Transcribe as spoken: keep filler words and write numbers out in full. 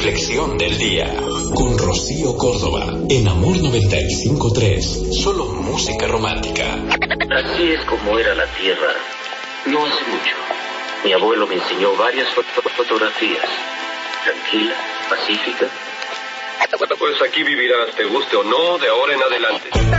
reflexión del día. Con Rocío Córdoba. En Amor noventa y cinco punto tres. Solo música romántica. Así es como era la tierra. No hace mucho. Mi abuelo me enseñó varias foto- fotografías. Tranquila, pacífica. Pues aquí vivirás, te guste o no, de ahora en adelante.